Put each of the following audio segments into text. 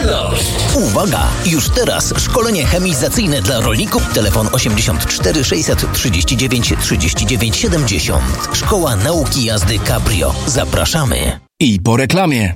pewność. Uwaga! Już teraz szkolenie chemizacyjne dla rolników. Telefon 84 639 39 70. Szkoła Nauki Jazdy Cabrio. Zapraszamy. I po reklamie.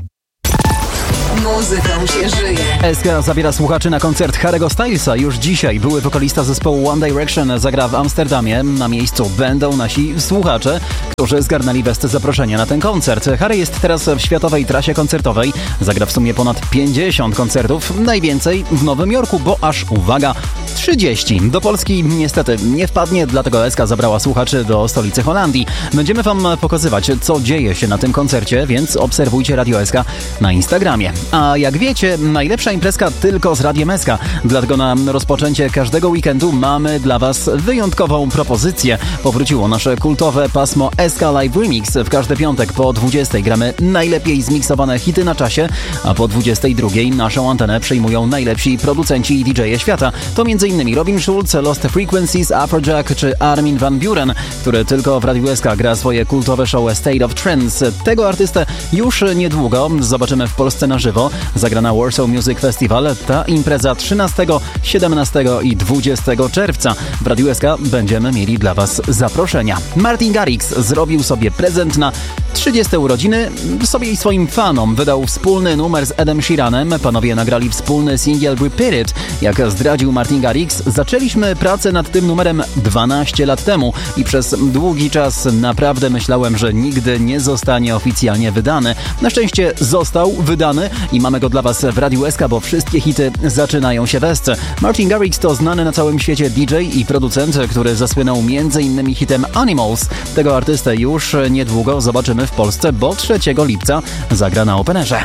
Muzyką się żyje. SK zabiera słuchaczy na koncert Harry'ego Stylesa. Już dzisiaj były wokalista zespołu One Direction zagra w Amsterdamie. Na miejscu będą nasi słuchacze, którzy zgarnęli best zaproszenia na ten koncert. Harry jest teraz w światowej trasie koncertowej. Zagra w sumie ponad 50 koncertów. Najwięcej w Nowym Jorku, bo aż, uwaga, 30. Do Polski niestety nie wpadnie, dlatego SK zabrała słuchaczy do stolicy Holandii. Będziemy wam pokazywać, co dzieje się na tym koncercie, więc obserwujcie Radio SK na Instagramie. A jak wiecie, najlepsza imprezka tylko z Radiem SK. Dlatego na rozpoczęcie każdego weekendu mamy dla was wyjątkową propozycję. Powróciło nasze kultowe pasmo SK Live Remix. W każdy piątek po 20 gramy najlepiej zmiksowane hity na czasie, a po 22 naszą antenę przejmują najlepsi producenci i DJ-e świata. To m.in. Robin Schulz, Lost Frequencies, Afrojack czy Armin van Buuren, który tylko w Radiu SK gra swoje kultowe show State of Trance. Tego artystę już niedługo zobaczymy w Polsce na żywo. Zagra na Warsaw Music Festival. Ta impreza 13, 17 i 20 czerwca. W Radiu SK będziemy mieli dla was zaproszenia. Martin Garrix zrobił sobie prezent na 30 urodziny. Sobie i swoim fanom wydał wspólny numer z Edem Sheeranem. Panowie nagrali wspólny singiel Repeat It. Jak zdradził Martin Garrix, zaczęliśmy pracę nad tym numerem 12 lat temu i przez długi czas naprawdę myślałem, że nigdy nie zostanie oficjalnie wydany. Na szczęście został wydany i mamy go dla was w Radiu SK, bo wszystkie hity zaczynają się w esce. Martin Garrix to znany na całym świecie DJ i producent, który zasłynął m.in. hitem Animals. Tego artystę już niedługo zobaczymy w Polsce, bo 3 lipca zagra na Openerze.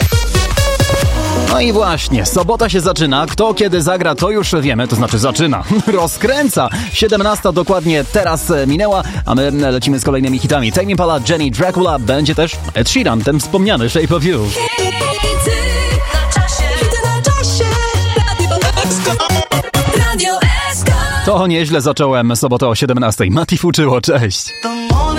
No i właśnie, sobota się zaczyna. Kto kiedy zagra, to już wiemy, to znaczy zaczyna. Rozkręca. 17 dokładnie teraz minęła, a my lecimy z kolejnymi hitami. Tame Impala, Jenny, Dracula, będzie też Ed Sheeran, ten wspomniany Shape of You. To nieźle zacząłem sobotę o 17. Mati Fuczyło, cześć.